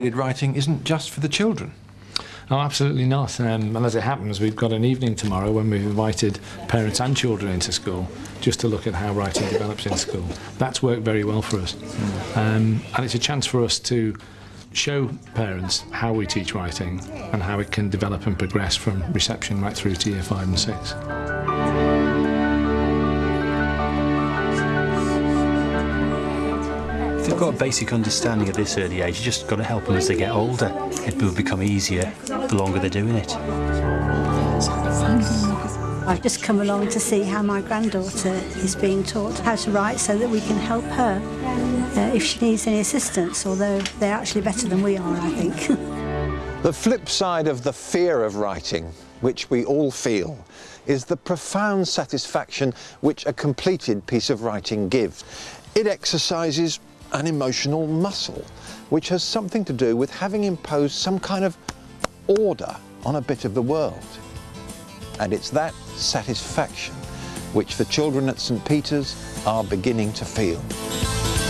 Writing isn't just for the children. Oh, absolutely not. And as it happens, we've got an evening tomorrow when we've invited parents and children into school just to look at how writing develops in school. That's worked very well for us. And it's a chance for us to show parents how we teach writing and how it can develop and progress from reception right through to year 5 and 6. If they've got a basic understanding at this early age, you just got to help them as they get older. It will become easier the longer they're doing it. I've just come along to see how my granddaughter is being taught how to write so that we can help her if she needs any assistance, although they're actually better than we are, I think. The flip side of the fear of writing, which we all feel, is the profound satisfaction which a completed piece of writing gives. It exercises an emotional muscle, which has something to do with having imposed some kind of order on a bit of the world. And it's that satisfaction which the children at St Peter's are beginning to feel.